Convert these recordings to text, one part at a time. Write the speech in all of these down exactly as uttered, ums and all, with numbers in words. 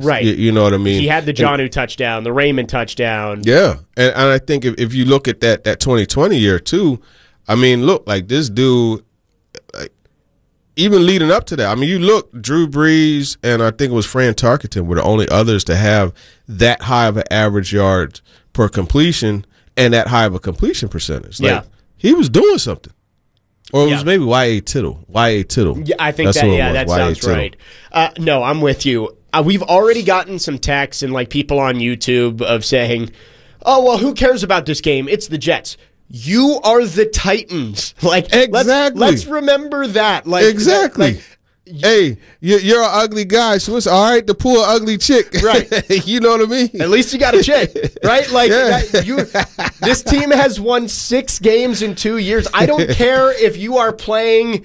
plays. Right. You, you know what I mean? He had the Jonnu touchdown, the Raymond touchdown. Yeah. And, and I think if, if you look at that that twenty twenty year, too, I mean, look, like this dude, like, even leading up to that, I mean, you look, Drew Brees and I think it was Fran Tarkenton were the only others to have that high of an average yards per completion and that high of a completion percentage. Like, yeah. He was doing something. Or it yeah. was maybe Y A. Tittle. Y A. Tittle. Yeah, I think That's that, who it yeah, was, that Y A. sounds Tittle. right. Uh, no, I'm with you. Uh, we've already gotten some texts and like people on YouTube of saying, oh, well, who cares about this game? It's the Jets. You are the Titans. Like, exactly. Let's, let's remember that. Like, exactly. Like, hey, you're, you're an ugly guy, so it's all right to pull an ugly chick. Right. You know what I mean? At least you got a chick, right? Like, yeah. that, you, this team has won six games in two years. I don't care if you are playing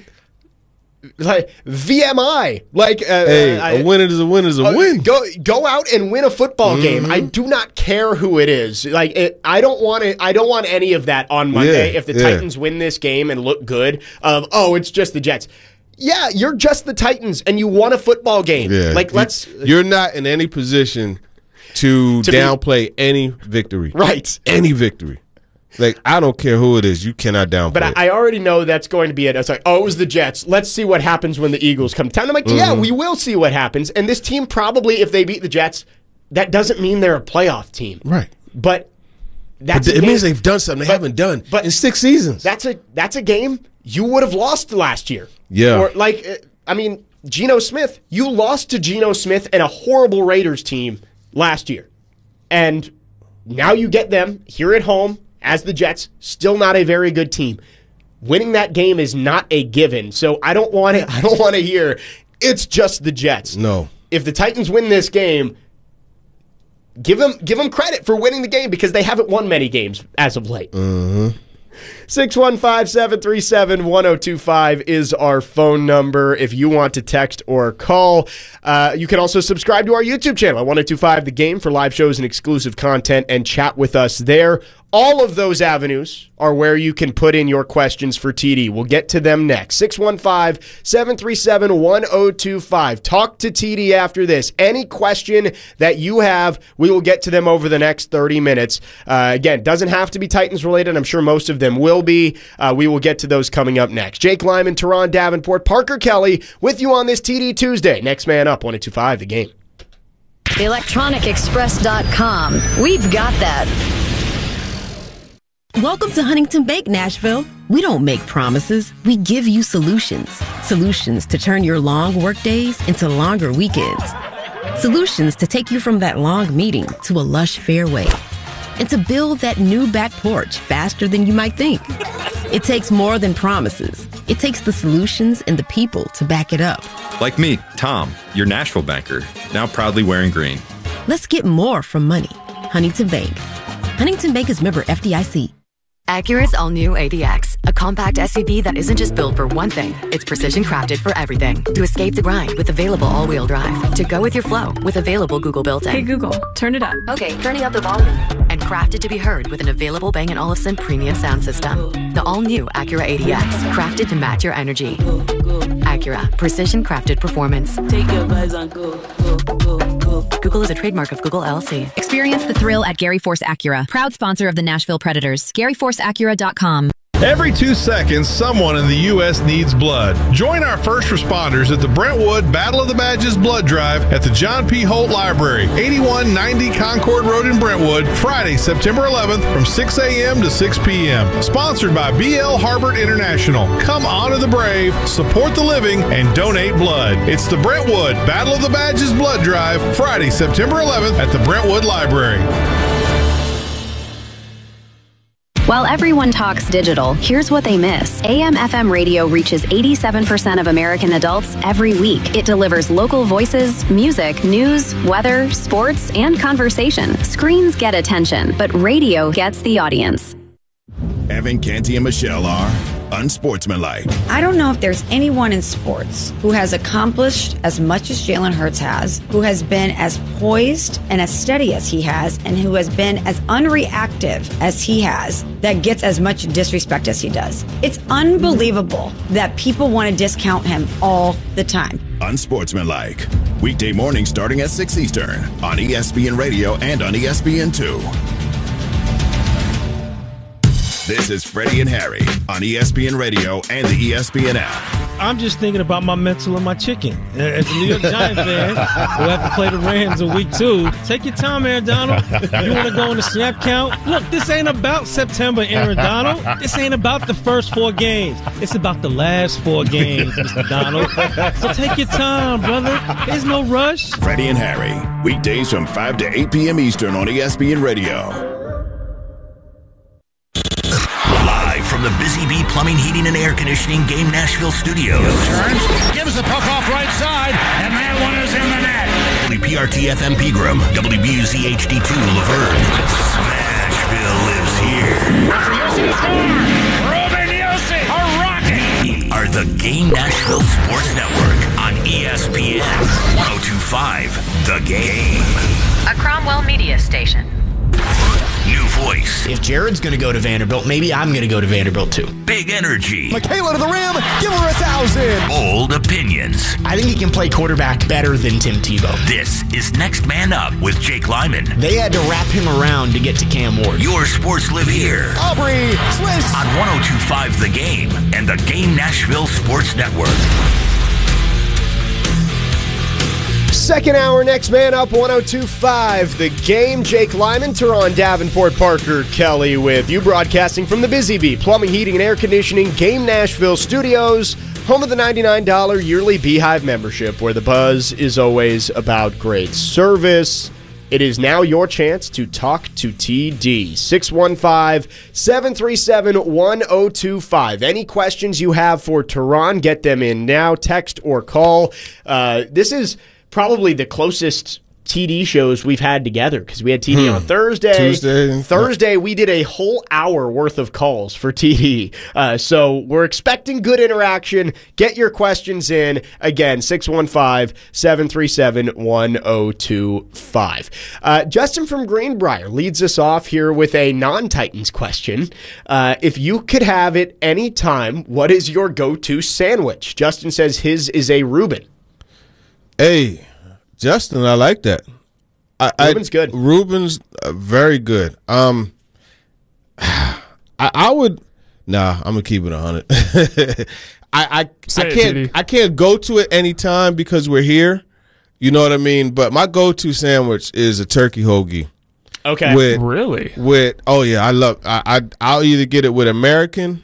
like V M I. Like, uh, hey, I, a win is a win is a uh, win. Go go out and win a football mm-hmm. game. I do not care who it is. Like, it, I don't want it. I don't want any of that on Monday. Yeah, if the yeah. Titans win this game and look good, of oh, it's just the Jets. Yeah, you're just the Titans, and you won a football game. Yeah. Like, let's. You're not in any position to, to downplay be, any victory. Right. Any victory. Like, I don't care who it is. You cannot downplay But it. I already know that's going to be it. It's like, oh, it was the Jets. Let's see what happens when the Eagles come to town. I'm like, mm-hmm. yeah, we will see what happens. And this team probably, if they beat the Jets, that doesn't mean they're a playoff team. Right. But that's but it game. means they've done something they but, haven't done but in six seasons. That's a that's a game you would have lost last year. Yeah. Or like, I mean, Geno Smith. You lost to Geno Smith and a horrible Raiders team last year. And now you get them here at home as the Jets, still not a very good team. Winning that game is not a given. So I don't want to I don't want to hear it's just the Jets. No. If the Titans win this game, give them give them credit for winning the game because they haven't won many games as of late. Mm-hmm. six one five, seven three seven, one zero two five is our phone number if you want to text or call. Uh, you can also subscribe to our YouTube channel at one zero two five The Game for live shows and exclusive content and chat with us there. All of those avenues are where you can put in your questions for T D. We'll get to them next. six one five, seven three seven, one zero two five. Talk to T D after this. Any question that you have, we will get to them over the next thirty minutes. Uh, again, doesn't have to be Titans related. I'm sure most of them will be. Uh, we will get to those coming up next. Jake Lyman, Teron Davenport, Parker Kelly with you on this T D Tuesday. Next man up, one zero two five The Game. electronic express dot com. We've got that. Welcome to Huntington Bank, Nashville. We don't make promises. We give you solutions. Solutions to turn your long work days into longer weekends. Solutions to take you from that long meeting to a lush fairway. And to build that new back porch faster than you might think. It takes more than promises. It takes the solutions and the people to back it up. Like me, Tom, your Nashville banker, now proudly wearing green. Let's get more from money. Huntington Bank. Huntington Bank is member F D I C. Acura's all-new A D X, a compact S U V that isn't just built for one thing. It's precision crafted for everything. To escape the grind with available all-wheel drive. To go with your flow with available Google built-in. Hey Google, turn it up. Okay, turning up the volume. And crafted to be heard with an available Bang and Olufsen premium sound system. The all-new Acura A D X, crafted to match your energy. Acura, precision crafted performance. Take your vibes on go, go, go, go. Google is a trademark of Google L L C. Experience the thrill at Gary Force Acura, proud sponsor of the Nashville Predators. Gary Force Acura dot com. Every two seconds, someone in the U S needs blood. Join our first responders at the Brentwood Battle of the Badges Blood Drive at the John P. Holt Library, eighty-one ninety Concord Road in Brentwood, Friday, September eleventh from six a.m. to six p.m. Sponsored by B L Harbert International. Come honor the brave, support the living, and donate blood. It's the Brentwood Battle of the Badges Blood Drive, Friday, September eleventh at the Brentwood Library. While everyone talks digital, here's what they miss. A M F M radio reaches eighty-seven percent of American adults every week. It delivers local voices, music, news, weather, sports, and conversation. Screens get attention, but radio gets the audience. Evan Canty and Michelle are unsportsmanlike. I don't know if there's anyone in sports who has accomplished as much as Jalen Hurts has, who has been as poised and as steady as he has, and who has been as unreactive as he has, that gets as much disrespect as he does. It's unbelievable that people want to discount him all the time. unsportsmanlike. Weekday mornings starting at six Eastern on E S P N Radio and on E S P N two. This is Freddie and Harry on E S P N Radio and the E S P N app. I'm just thinking about my mental and my chicken. As a New York Giants fan who have to play the Rams in week two, take your time, Aaron Donald. You want to go on the snap count? Look, this ain't about September, Aaron Donald. This ain't about the first four games. It's about the last four games, Mister Donald. So take your time, brother. There's no rush. Freddie and Harry, weekdays from five to eight p.m. Eastern on E S P N Radio. From the Busy Bee Plumbing, Heating, and Air Conditioning Game Nashville studios. Turns, gives the puck off right side, and that one is in the net. W P R T F M Pegram, W B U Z H D two Laverne. Smashville lives here. Yossi score! Ruben Yossi, a rocket! Are the Game Nashville Sports Network on E S P N one oh two point five The Game. A Cromwell Media Station. New voice. If Jared's going to go to Vanderbilt, maybe I'm going to go to Vanderbilt too. Big energy. Michaela to the rim. Give her a thousand. Bold opinions. I think he can play quarterback better than Tim Tebow. This is Next Man Up with Jake Lyman. They had to wrap him around to get to Cam Ward. Your sports live here. Aubrey Swiss. On one oh two point five The Game and the Game Nashville Sports Network. Second hour, Next Man Up, one oh two point five The Game. Jake Lyman, Teron Davenport, Parker Kelly with you, broadcasting from the Busy Bee Plumbing, Heating, and Air Conditioning Game Nashville studios, home of the ninety-nine dollars yearly Beehive membership, where the buzz is always about great service. It is now your chance to talk to T D. six one five, seven three seven, one oh two five. Any questions you have for Teron, get them in now. Text or call. Uh, this is probably the closest T D shows we've had together, because we had T D hmm. on Thursday. Tuesday. Thursday, we did a whole hour worth of calls for T D. Uh, so we're expecting good interaction. Get your questions in. Again, six one five, seven three seven, one oh two five. Uh, Justin from Greenbrier leads us off here with a non-Titans question. Uh, if you could have it any time, what is your go-to sandwich? Justin says his is a Reuben. Hey, Justin, I like that. I, Reuben's I, good. Reuben's uh, very good. Um, I, I would. Nah, I'm gonna keep it a hundred. I I, I can't I can't go to it anytime because we're here. You know what I mean? But my go-to sandwich is a turkey hoagie. Okay. With, really? With oh yeah, I love. I, I I'll either get it with American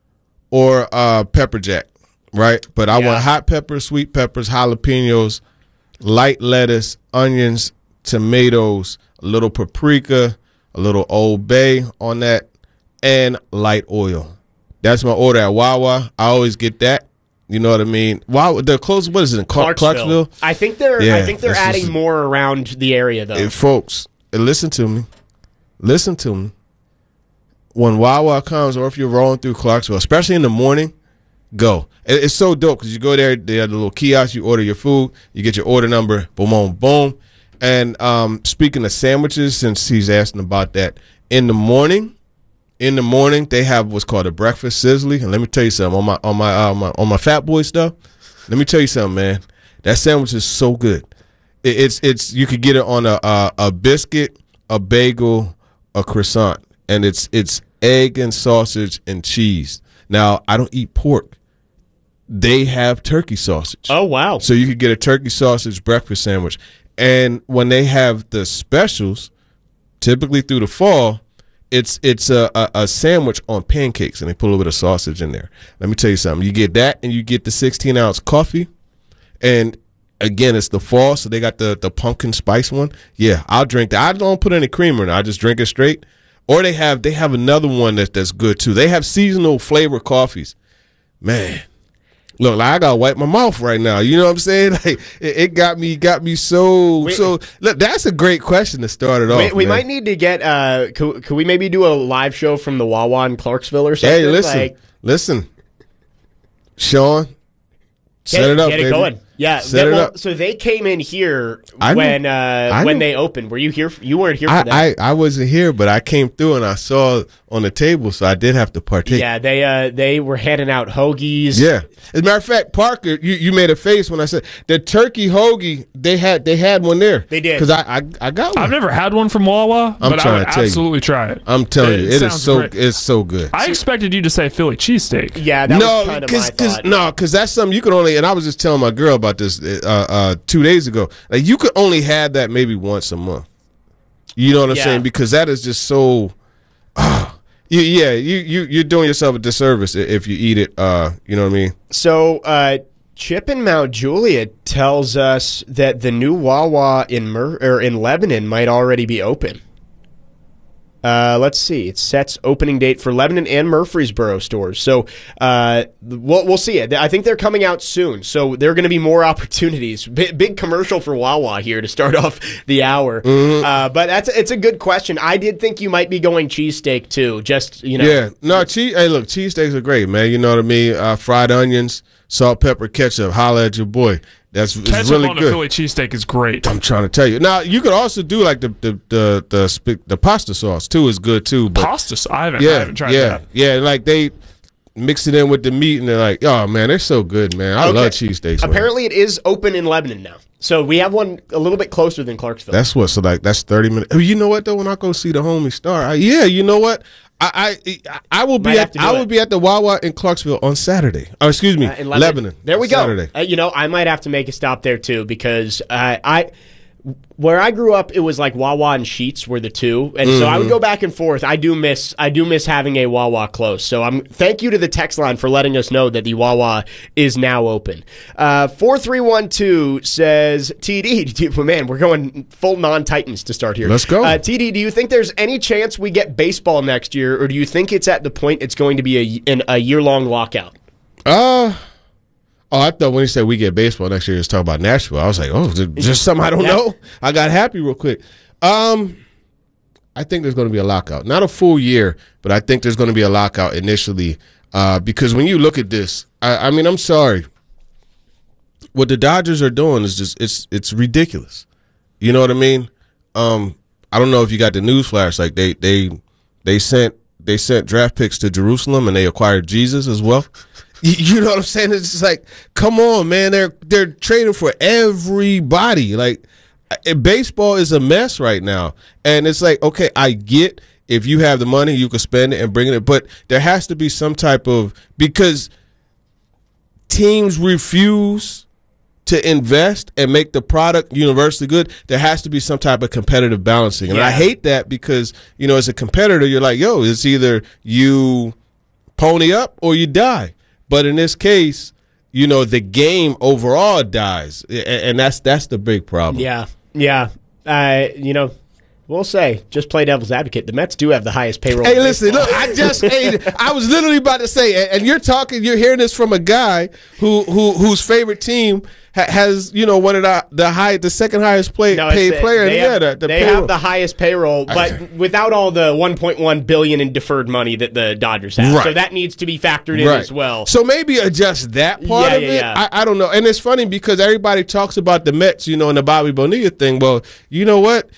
or uh, pepper jack. Right, but I yeah. want hot peppers, sweet peppers, jalapenos, light lettuce, onions, tomatoes, a little paprika, a little Old Bay on that, and light oil. That's my order at Wawa. I always get that. You know what I mean? Wow, they're close. What is it? Clarksville. Clarksville. I think they're. Yeah, I think they're adding just, more around the area though. Hey, folks, listen to me. Listen to me. When Wawa comes, or if you're rolling through Clarksville, especially in the morning. Go. It's so dope because you go there, they have the little kiosk, you order your food, you get your order number, boom, boom, boom. And um, speaking of sandwiches, since he's asking about that, in the morning, in the morning, they have what's called a breakfast sizzly. And let me tell you something, on my on my, uh, my on my Fat Boy stuff, let me tell you something, man. That sandwich is so good. It, it's it's you could get it on a, a a biscuit, a bagel, a croissant, and it's it's egg and sausage and cheese. Now, I don't eat pork. They have turkey sausage. Oh, wow. So you could get a turkey sausage breakfast sandwich. And when they have the specials, typically through the fall, it's it's a, a, a sandwich on pancakes, and they put a little bit of sausage in there. Let me tell you something. You get that, and you get the sixteen-ounce coffee. And, again, it's the fall, so they got the, the pumpkin spice one. Yeah, I'll drink that. I don't put any creamer in it. I just drink it straight. Or they have they have another one that, that's good, too. They have seasonal flavor coffees. Man. Look, like I gotta wipe my mouth right now. You know what I'm saying? Like it, it got me, got me so. Wait, so look, that's a great question to start it we, off. We man. might need to get. Uh, could, could we maybe do a live show from the Wawa in Clarksville or something? Hey, listen, like, listen, Sean, set get, it up, get baby. it going. Yeah, Set that- it well, up. so they came in here I know. when uh, I when know. they opened. Were you here? For, you weren't here for I, that. I, I wasn't here, but I came through and I saw it on the table, so I did have to partake. Yeah, they uh, they were handing out hoagies. Yeah. As a matter of fact, Parker, you, you made a face when I said the turkey hoagie. They had they had one there. They did because I, I I got one. I've never had one from Wawa, I'm but I trying would to tell you. absolutely try it. I'm telling It you, it is sounds so great. it's so good. I expected you to say Philly cheesesteak. Yeah, that no, was kind of my thought. no, because that's something you can only. And I was just telling my girl about this uh, uh, two days ago. Like you could only have that maybe once a month. You know what I'm Yeah. saying? Because that is just so. Uh, you, yeah, you you you're doing yourself a disservice i- if you eat it. Uh, you know what I mean? So, uh, Chip in Mount Juliet tells us that the new Wawa in Mer- or in Lebanon might already be open. Uh, let's see. It sets opening date for Lebanon and Murfreesboro stores. So uh, we'll, we'll see it. I think they're coming out soon. So there are going to be more opportunities. B- big commercial for Wawa here to start off the hour. Mm-hmm. Uh, but that's it's a good question. I did think you might be going cheesesteak too. Just you know. Yeah. No, cheese. Hey, look, cheesesteaks are great, man. You know what I mean? Uh, fried onions, salt, pepper, ketchup. Holla at your boy. That's it's Ketchup really on good. a Philly cheesesteak is great. I'm trying to tell you. Now you could also do like the the the the, sp- the pasta sauce too is good too. But Pasta sauce? I haven't, yeah, I haven't tried yeah, that. yeah. Like they mix it in with the meat, and they're like, oh man, they're so good, man. I Okay. love cheesesteaks. man. Apparently, it is open in Lebanon now. So we have one a little bit closer than Clarksville. That's what. So like that's thirty minutes. You know what though? When I go see the homie Star, I, yeah, you know what? I I, I will be Might have at to do I will it. be at the Wawa in Clarksville on Saturday. Oh, excuse me, Uh, in Lebanon. There we Saturday. go. Uh, you know, I might have to make a stop there too because uh, I, where I grew up, it was like Wawa and Sheetz were the two, and so I would Mhm. go back and forth. I do miss, I do miss having a Wawa close. So I'm thank you to the text line for letting us know that the Wawa is now open. Uh, four three one two says T D. do you- Man, we're going full non-Titans to start here. Let's go. Uh, T D, do you think there's any chance we get baseball next year, or do you think it's at the point it's going to be a, an, a year-long lockout? Uh oh, I thought when he said we get baseball next year, he was talking about Nashville. I was like, oh, is it just something I don't Yeah. know. I got happy real quick. Um, I think there's going to be a lockout, not a full year, but I think there's going to be a lockout initially. Uh, because when you look at this, I, I mean, I'm sorry, what the Dodgers are doing is just it's it's ridiculous. You know what I mean? Um, I don't know if you got the news flash. Like they they they sent they sent draft picks to Jerusalem and they acquired Jesus as well. You, you know what I'm saying? It's just like, come on, man. They're they're trading for everybody. Like uh, baseball is a mess right now, and it's like, okay, I get if you have the money, you can spend it and bring it, but there has to be some type of because teams refuse to invest and make the product universally good. There has to be some type of competitive balancing, and I Yeah. hate that because you know, as a competitor, you're like, yo, it's either you pony up or you die. But in this case, you know, the game overall dies, a- and that's that's the big problem. Yeah, yeah. Uh, you know, we'll say, just play devil's advocate. The Mets do have the highest payroll. Hey, in listen, baseball. look, I just, hey, I was literally about to say, and- and you're talking, you're hearing this from a guy who, who whose favorite team ha- has, you know, one of the the high, the second highest play, No, it's paid the- player. They, yeah, have, the, the they payroll. have the highest payroll, but without all the one point one billion in deferred money that the Dodgers have. Right. So that needs to be factored in Right. as well. So maybe adjust that part Yeah, of yeah, it. yeah. I, I don't know. And it's funny because everybody talks about the Mets, you know, and the Bobby Bonilla thing. Well, you know what?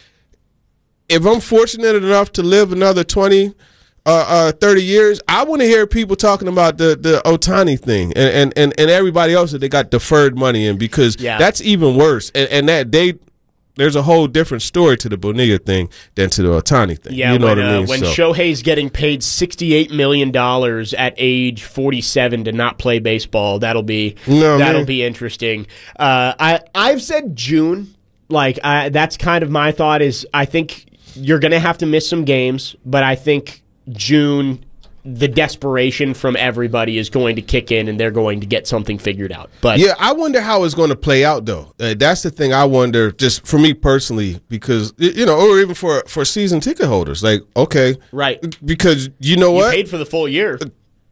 If I'm fortunate enough to live another twenty, uh, uh, thirty years, I want to hear people talking about the the Ohtani thing and, and, and, and everybody else that they got deferred money in because Yeah. that's even worse. And, and that they there's a whole different story to the Bonilla thing than to the Ohtani thing. Yeah, you know when, what I uh, mean? when So- Shohei's getting paid sixty-eight million dollars at age forty-seven to not play baseball, that'll be No, that'll man. be interesting. Uh, I I've said June, like I, that's kind of my thought. Is I think you're going to have to miss some games, but I think June, the desperation from everybody is going to kick in, and they're going to get something figured out. But yeah, I wonder how it's going to play out, though. Uh, that's the thing I wonder, just for me personally, because y- you know, or even for for season ticket holders. Like, okay, right, because you know you what, paid for the full year.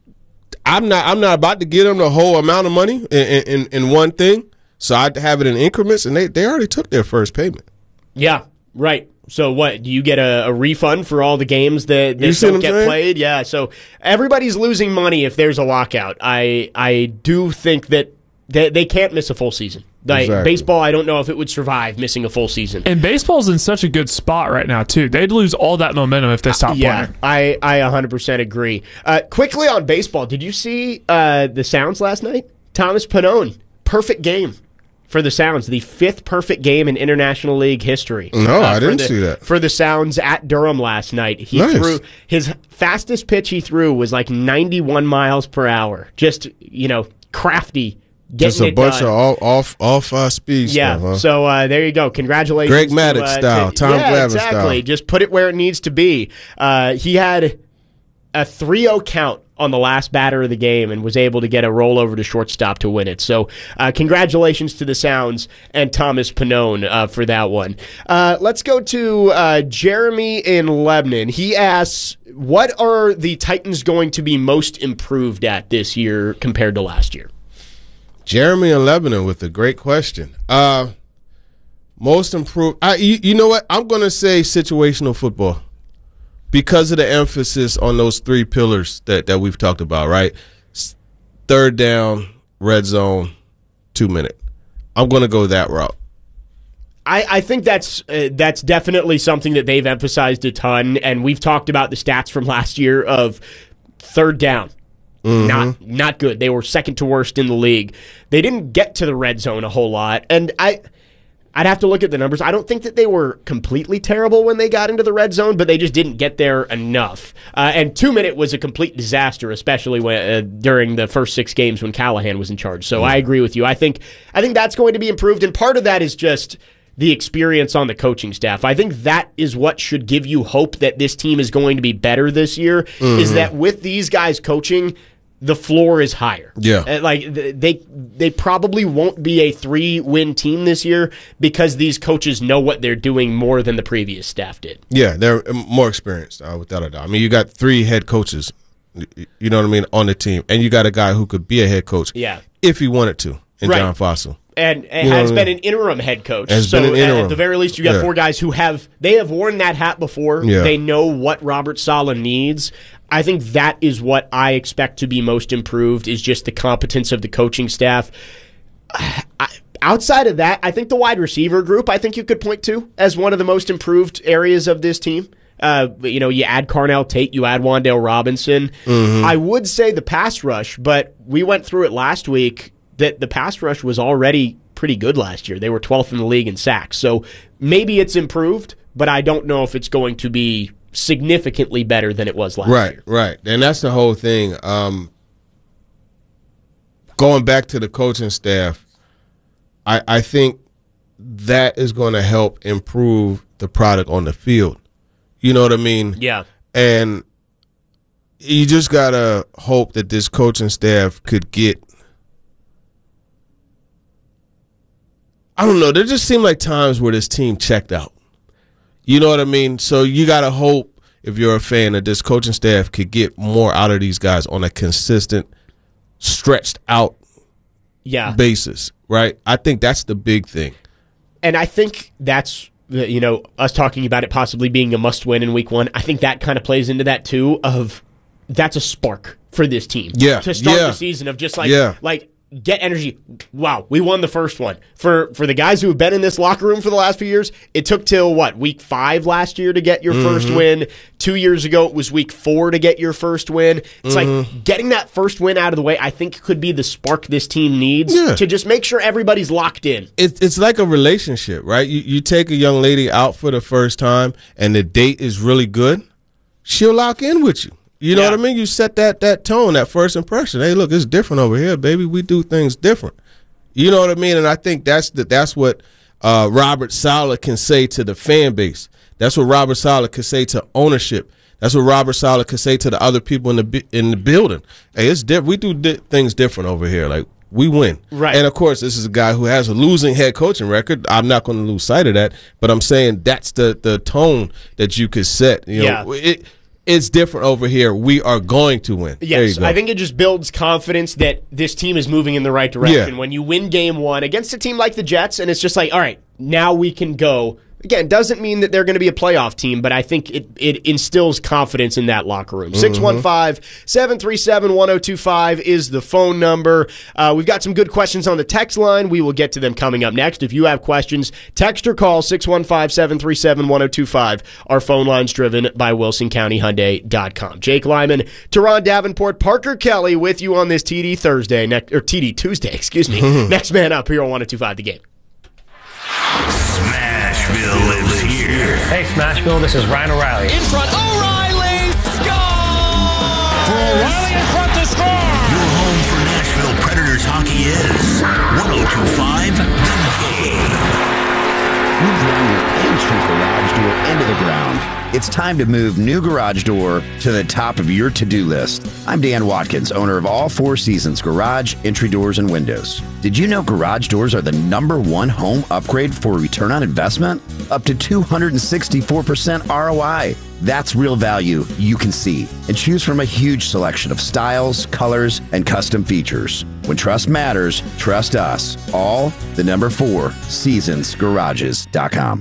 I'm not I'm not about to give them the whole amount of money in in, in one thing, so I have it in increments, and they they already took their first payment. Yeah, right. So what, do you get a, a refund for all the games that, You that see what don't I'm get saying? played? Yeah, so everybody's losing money if there's a lockout. I I do think that they, they can't miss a full season. Like, Exactly. baseball, I don't know if it would survive missing a full season. And baseball's in such a good spot right now, too. They'd lose all that momentum if they stopped Yeah, playing. I, I one hundred percent agree. Uh, quickly on baseball, did you see uh, the Sounds last night? Thomas Pannone, perfect game for the Sounds, the fifth perfect game in International League history. No, uh, I for didn't the- see that. For the Sounds at Durham last night. He Nice. threw his fastest pitch he threw was like ninety-one miles per hour. Just, you know, crafty. Getting Just a it bunch done. of all, off off uh, speed Yeah, stuff. Huh? so uh, there you go. Congratulations. Greg to, Maddux uh, style, to- Tom yeah, Glavine exactly. style. Just put it where it needs to be. Uh, he had a three oh count on the last batter of the game and was able to get a rollover to shortstop to win it. So uh, congratulations to the Sounds and Thomas Pannone uh, for that one. Uh, let's go to uh, Jeremy in Lebanon. He asks, what are the Titans going to be most improved at this year compared to last year? Jeremy in Lebanon with a great question. Uh, most improved. I, you, you know what? I'm going to say situational football because of the emphasis on those three pillars that, that we've talked about, right? S- Third down, red zone, two minute. I'm going to go that route. I, I think that's uh, that's definitely something that they've emphasized a ton, and we've talked about the stats from last year of third down. Mm-hmm. Not not good. They were second to worst in the league. They didn't get to the red zone a whole lot, and I I'd have to look at the numbers. I don't think that they were completely terrible when they got into the red zone, but they just didn't get there enough. Uh, and two minute was a complete disaster, especially when, uh, during the first six games when Callahan was in charge. So I agree with you. I think I think that's going to be improved, and part of that is just the experience on the coaching staff. I think that is what should give you hope that this team is going to be better this year, Mm-hmm. is that with these guys coaching, the floor is higher. Yeah. Uh, Like th- they they probably won't be a three-win team this year because these coaches know what they're doing more than the previous staff did. Yeah, they're more experienced, uh, without a doubt. I mean, you got three head coaches, you know what I mean, on the team, and you got a guy who could be a head coach Yeah. if he wanted to, in Right. John Fossil. And, and You know has what I been mean? an interim head coach. Has so been an at- interim. at the very least, you got Yeah. four guys who have they have worn that hat before. Yeah. They know what Robert Saleh needs. I think that is what I expect to be most improved, is just the competence of the coaching staff. I, outside of that, I think the wide receiver group, I think you could point to as one of the most improved areas of this team. Uh, you know, you add Carnell Tate, you add Wan'Dale Robinson. Mm-hmm. I would say the pass rush, but we went through it last week that the pass rush was already pretty good last year. They were twelfth in the league in sacks. So maybe it's improved, but I don't know if it's going to be significantly better than it was last Right, year. right. And that's the whole thing. Um, going back to the coaching staff, I, I think that is going to help improve the product on the field. You know what I mean? Yeah. And you just got to hope that this coaching staff could get, I don't know, there just seem like times where this team checked out. You know what I mean? So you got to hope, if you're a fan, that this coaching staff could get more out of these guys on a consistent, stretched out Yeah. basis, right? I think that's the big thing. And I think that's, the- you know, us talking about it possibly being a must-win in week one, I think that kind of plays into that, too, of that's a spark for this team. Yeah, To start yeah. the season of just like, Yeah. like get energy. Wow, we won the first one. For for the guys who have been in this locker room for the last few years, it took till, what, week five last year to get your first Mhm. win. Two years ago, it was week four to get your first win. It's Mhm. like getting that first win out of the way, I think, could be the spark this team needs Yeah. to just make sure everybody's locked in. It's it's like a relationship, right? You you take a young lady out for the first time, and the date is really good, she'll lock in with you. You know Yeah. what I mean? You set that that tone, that first impression. Hey, look, it's different over here, baby. We do things different. You know what I mean? And I think that's the, that's what uh, Robert Saleh can say to the fan base. That's what Robert Saleh could say to ownership. That's what Robert Saleh could say to the other people in the bu- in the building. Hey, it's different. We do di- things different over here. Like, we win. Right. And of course, this is a guy who has a losing head coaching record. I'm not going to lose sight of that. But I'm saying that's the the tone that you could set. You know, Yeah. it, it's different over here. We are going to win. There you Yes, go. I think it just builds confidence that this team is moving in the right direction. Yeah. When you win game one against a team like the Jets, and it's just like, all right, now we can go Again, doesn't mean that they're going to be a playoff team, but I think it, it instills confidence in that locker room. six one five, seven three seven, one oh two five is the phone number. Uh, we've got some good questions on the text line. We will get to them coming up next. If you have questions, text or call six one five, seven three seven, one oh two five. Our phone line's driven by Wilson County Hyundai dot com. Jake Lyman, Teron Davenport, Parker Kelly with you on this T D Thursday, ne- or T D Tuesday, excuse me. Next man up here on one oh two five The Game. Smashville lives here. Hey, Smashville, this is Ryan O'Reilly. In front, O'Reilly score! For O'Reilly in front to score! Your home for Nashville Predators hockey is one oh two five The Game. You've run your entry garage door into the ground. It's time to move new garage door to the top of your to-do list. I'm Dan Watkins, owner of All Four Seasons Garage, Entry Doors, and Windows. Did you know garage doors are the number one home upgrade for return on investment? Up to two hundred sixty-four percent R O I. That's real value you can see. And choose from a huge selection of styles, colors, and custom features. When trust matters, trust us. All the number four seasons garages dot com.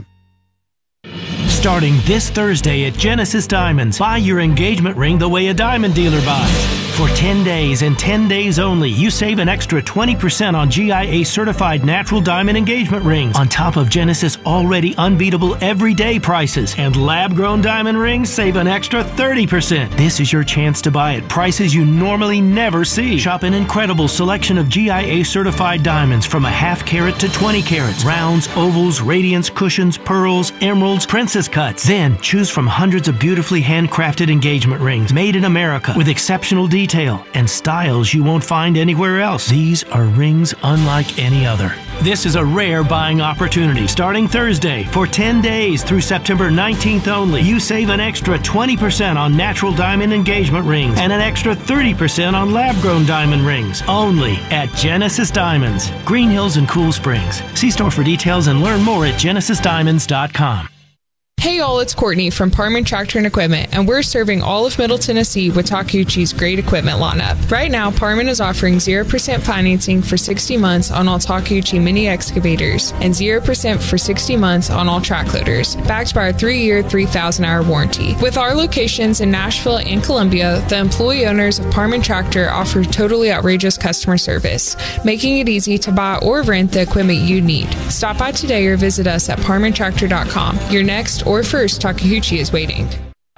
Starting this Thursday at Genesis Diamonds, buy your engagement ring the way a diamond dealer buys. For ten days and ten days only, you save an extra twenty percent on G I A certified natural diamond engagement rings on top of Genesis already unbeatable everyday prices. And lab-grown diamond rings save an extra thirty percent. This is your chance to buy at prices you normally never see. Shop an incredible selection of G I A certified diamonds from a half carat to twenty carats. Rounds, ovals, radiance, cushions, pearls, emeralds, princess cuts. Then choose from hundreds of beautifully handcrafted engagement rings made in America with exceptional detail and styles you won't find anywhere else. These are rings unlike any other. This is a rare buying opportunity. Starting Thursday for ten days through September nineteenth only, you save an extra twenty percent on natural diamond engagement rings and an extra thirty percent on lab-grown diamond rings. Only at Genesis Diamonds, Green Hills and Cool Springs. See store for details and learn more at genesis diamonds dot com. Hey all, it's Courtney from Parman Tractor and Equipment, and we're serving all of Middle Tennessee with Takeuchi's great equipment lineup. Right now, Parman is offering zero percent financing for sixty months on all Takeuchi mini excavators and zero percent for sixty months on all track loaders, backed by our three-year, three thousand hour warranty. With our locations in Nashville and Columbia, the employee owners of Parman Tractor offer totally outrageous customer service, making it easy to buy or rent the equipment you need. Stop by today or visit us at parman tractor dot com. Your next or first Takeuchi is waiting.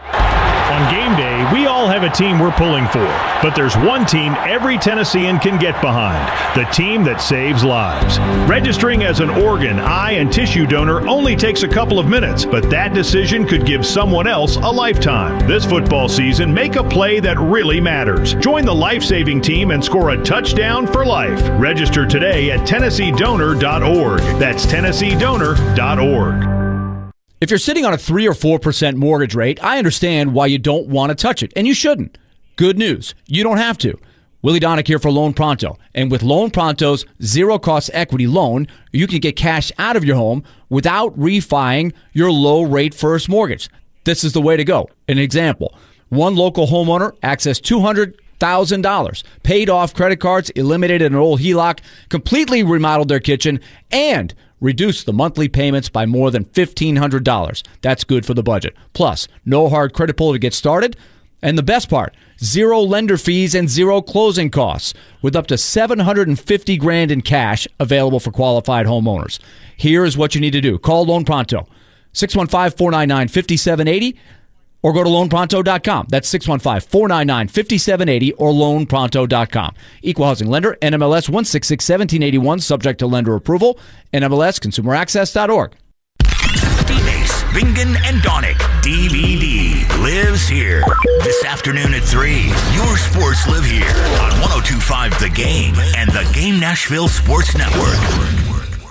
On game day, we all have a team we're pulling for, but there's one team every Tennessean can get behind, the team that saves lives. Registering as an organ, eye, and tissue donor only takes a couple of minutes, but that decision could give someone else a lifetime. This football season, make a play that really matters. Join the life-saving team and score a touchdown for life. Register today at tennessee donor dot org. That's tennessee donor dot org. If you're sitting on a three or four percent mortgage rate, I understand why you don't want to touch it, and you shouldn't. Good news, you don't have to. Willie Donick here for Loan Pronto. And with Loan Pronto's zero-cost equity loan, you can get cash out of your home without refining your low-rate first mortgage. This is the way to go. An example, one local homeowner accessed two hundred thousand dollars, paid off credit cards, eliminated an old H E L O C, completely remodeled their kitchen, and reduced the monthly payments by more than fifteen hundred dollars. That's good for the budget. Plus, no hard credit pull to get started. And the best part, zero lender fees and zero closing costs, with up to seven hundred fifty grand in cash available for qualified homeowners. Here is what you need to do. Call Loan Pronto, six one five, four nine nine, five seven eight zero, or go to loan pronto dot com. That's six one five, four nine nine, five seven eight zero or loan pronto dot com. Equal housing lender, N M L S one six six, one seven eight one, subject to lender approval, N M L S consumer access dot org. Phoenix, Bingen, and Donick, D V D, lives here. This afternoon at three, your sports live here on one oh two point five The Game and the Game Nashville Sports Network.